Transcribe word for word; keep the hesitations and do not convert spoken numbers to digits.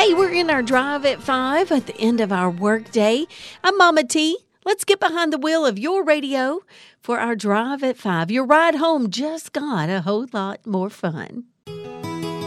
Hey, we're in our drive at five at the end of our workday. I'm Mama T. Let's get behind the wheel of your radio for our drive at five. Your ride home just got a whole lot more fun.